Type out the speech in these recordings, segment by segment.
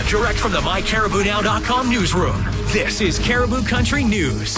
direct from the MyCaribouNow.com newsroom. This is Caribou Country News.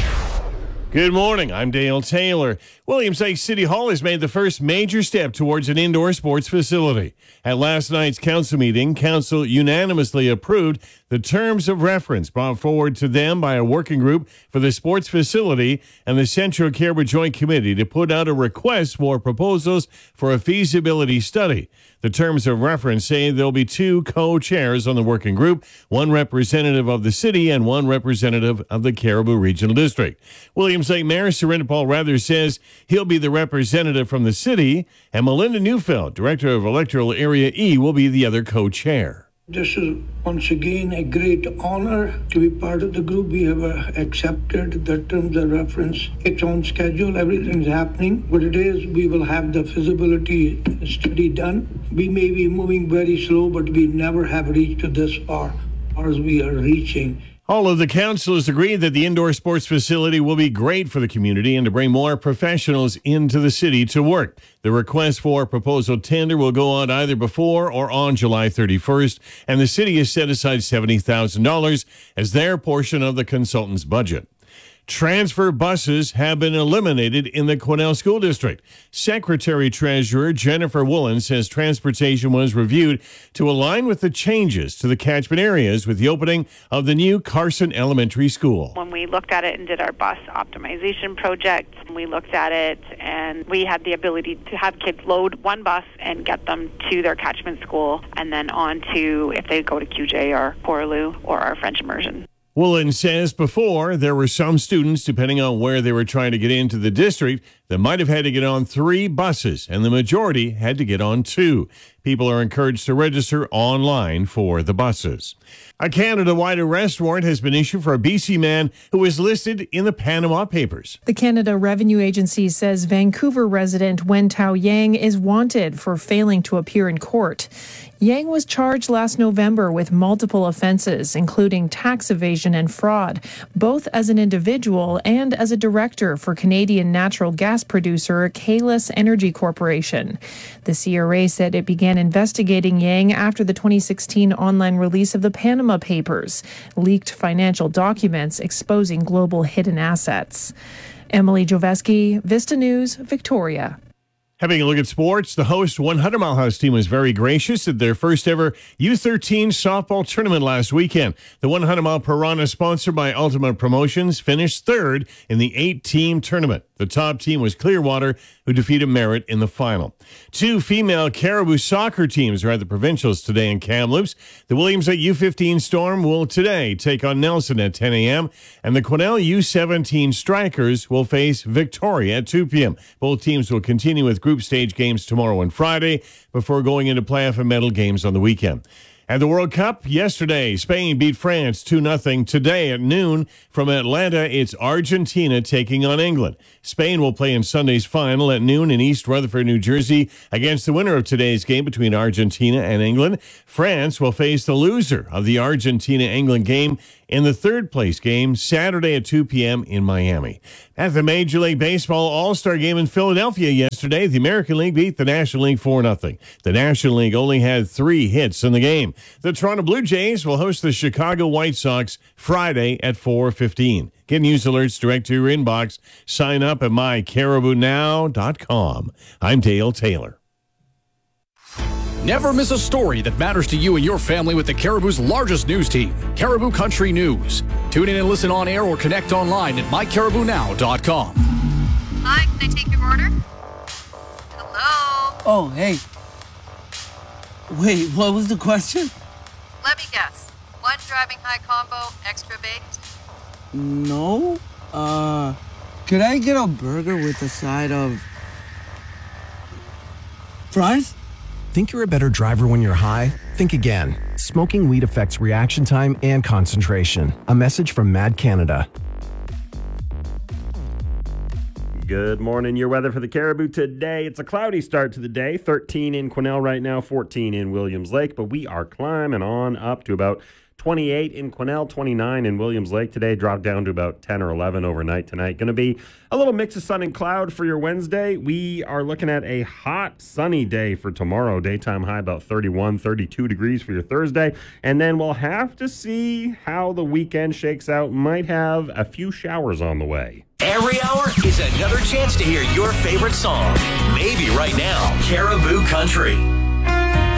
Good morning. I'm Dale Taylor. Williams Lake City Hall has made the first major step towards an indoor sports facility. At last night's council meeting, council unanimously approved the terms of reference brought forward to them by a working group for the sports facility and the Central Caribou Joint Committee to put out a request for proposals for a feasibility study. The terms of reference say there'll be two co-chairs on the working group, one representative of the city and one representative of the Caribou Regional District. Williams Lake Mayor Surinder Paul Rather says he'll be the representative from the city, and Melinda Neufeld, Director of Electoral Area E, will be the other co-chair. This is once again a great honor to be part of the group. We have accepted the terms of reference. It's on schedule. Everything's happening. What it is, we will have the feasibility study done. We may be moving very slow, but we never have reached to this far as we are reaching. All of the councilors agreed that the indoor sports facility will be great for the community and to bring more professionals into the city to work. The request for proposal tender will go out either before or on July 31st, and the city has set aside $70,000 as their portion of the consultant's budget. Transfer buses have been eliminated in the Quesnel School District. Secretary-Treasurer Jennifer Woolen says transportation was reviewed to align with the changes to the catchment areas with the opening of the new Carson Elementary School. When we looked at it and did our bus optimization project, we looked at it and we had the ability to have kids load one bus and get them to their catchment school and then on to if they go to QJ or Poraloo or our French immersion. Woolen says before there were some students, depending on where they were trying to get into the district, that might have had to get on 3 buses, and the majority had to get on 2. People are encouraged to register online for the buses. A Canada-wide arrest warrant has been issued for a BC man who was listed in the Panama Papers. The Canada Revenue Agency says Vancouver resident Wen Tao Yang is wanted for failing to appear in court. Yang was charged last November with multiple offenses, including tax evasion and fraud, both as an individual and as a director for Canadian natural gas producer Kalis Energy Corporation. The CRA said it began investigating Yang after the 2016 online release of the Panama Papers, leaked financial documents exposing global hidden assets. Emily Joveski, Vista News, Victoria. Having a look at sports, the host 100 Mile House team was very gracious at their first ever U13 softball tournament last weekend. The 100 Mile Piranha, sponsored by Ultimate Promotions, finished third in the 8-team tournament. The top team was Clearwater, who defeated Merritt in the final. 2 female Caribou soccer teams are at the provincials today in Kamloops. The Williams Lake U15 Storm will today take on Nelson at 10 a.m., and the Quesnel U17 Strikers will face Victoria at 2 p.m. Both teams will continue with group stage games tomorrow and Friday before going into playoff and medal games on the weekend. At the World Cup, yesterday, Spain beat France 2-0. Today at noon from Atlanta, it's Argentina taking on England. Spain will play in Sunday's final at noon in East Rutherford, New Jersey, against the winner of today's game between Argentina and England. France will face the loser of the Argentina-England game in the third-place game Saturday at 2 p.m. in Miami. At the Major League Baseball All-Star Game in Philadelphia yesterday, the American League beat the National League 4-0. The National League only had 3 hits in the game. The Toronto Blue Jays will host the Chicago White Sox Friday at 4:15. Get news alerts direct to your inbox. Sign up at mycaribounow.com. I'm Dale Taylor. Never miss a story that matters to you and your family with the Caribou's largest news team, Caribou Country News. Tune in and listen on air or connect online at mycaribounow.com. Hi, can I take your order? Hello? Oh, hey. Wait, what was the question? Let me guess. 1 driving high combo, extra baked? No. Could I get a burger with a side of fries? Think you're a better driver when you're high? Think again. Smoking weed affects reaction time and concentration. A message from Mad Canada. Good morning. Your weather for the Caribou today. It's a cloudy start to the day. 13 in Quesnel right now, 14 in Williams Lake, but we are climbing on up to about 28 in Quesnel, 29 in Williams Lake today. Dropped down to about 10 or 11 overnight tonight. Going to be a little mix of sun and cloud for your Wednesday. We are looking at a hot, sunny day for tomorrow. Daytime high about 31, 32 degrees for your Thursday. And then we'll have to see how the weekend shakes out. Might have a few showers on the way. Every hour is another chance to hear your favorite song. Maybe right now, Caribou Country.